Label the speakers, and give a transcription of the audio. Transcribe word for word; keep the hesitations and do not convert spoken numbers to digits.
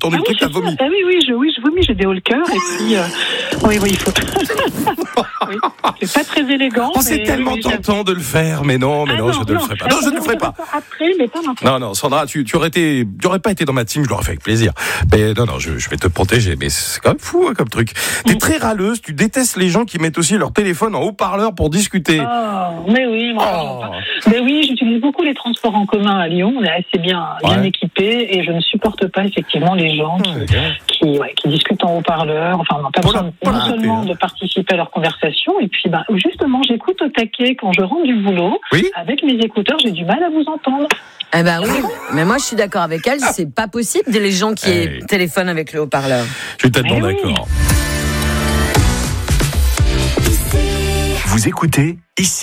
Speaker 1: entendu
Speaker 2: ah
Speaker 1: le
Speaker 2: oui,
Speaker 1: truc, t'as vomi.
Speaker 2: Ah oui, oui, je, oui, je vomis, j'ai des hauts le cœur, et puis, euh, oui, oui, il faut. Oui, c'est pas très élégant.
Speaker 1: Oh, c'est tellement
Speaker 2: oui,
Speaker 1: tentant de le faire, mais non, mais
Speaker 2: ah
Speaker 1: non,
Speaker 2: non,
Speaker 1: je ne
Speaker 2: non.
Speaker 1: le ferai pas. Non, je ne le ferai pas.
Speaker 2: Après, mais pas maintenant.
Speaker 1: Non, non, Sandra, tu, tu aurais été, tu aurais pas été dans ma team, je l'aurais fait avec plaisir. Mais non, non, je, je vais te protéger. Mais c'est quand même fou, hein, comme truc. T'es très râleuse, tu détestes les gens qui mettent aussi leur téléphone en haut-parleur pour discuter.
Speaker 2: Oh, mais oui, moi,
Speaker 1: Oh.
Speaker 2: mais oui, j'utilise beaucoup les transports en commun à Lyon. On est assez bien, bien
Speaker 1: Ouais.
Speaker 2: équipés, et je ne supporte pas effectivement les gens qui,
Speaker 1: Ouais.
Speaker 2: qui, ouais, qui discutent en haut-parleur. Enfin, on n'a pas
Speaker 1: Pour la-
Speaker 2: besoin
Speaker 1: pour
Speaker 2: non
Speaker 1: la
Speaker 2: seulement
Speaker 1: péter, hein.
Speaker 2: de participer à leur conversation, et puis, bah, justement, j'écoute au taquet quand je rentre du boulot.
Speaker 1: Oui.
Speaker 2: Avec mes écouteurs, j'ai du mal à vous entendre.
Speaker 3: Eh ben oui, mais moi je suis d'accord avec elle, c'est pas possible les gens qui
Speaker 1: Hey.
Speaker 3: téléphonent avec le haut-parleur.
Speaker 1: Je suis tellement
Speaker 2: Eh oui.
Speaker 1: d'accord.
Speaker 4: Vous écoutez ici.